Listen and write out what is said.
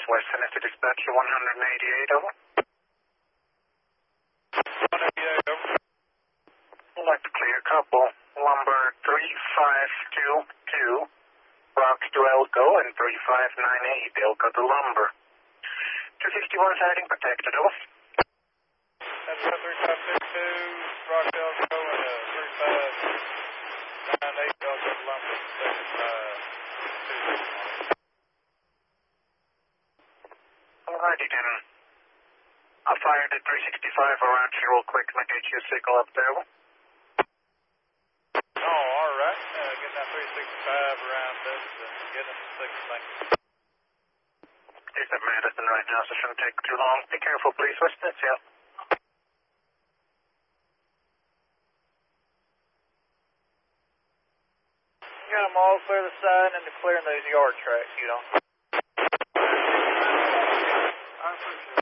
Western is to dispatch 188 over. 188 over. I'd like to clear couple. Lumber 3522, Rocks to Elko, and 3598, Elko to Lumber. 251 sighting protected, over. That's 3522, Rock to Elko, and 3598, Elko to Lumber. Alrighty then. I fired at 365 around you real quick. Can I get you a signal up there? Oh, alright. Getting that 365 around us and getting us a signal. Thank you. Here's at Madison right now, so it shouldn't take too long. Be careful, please. Western, yeah. Got them all clear the side and to clearing those yard tracks, you know. I appreciate it.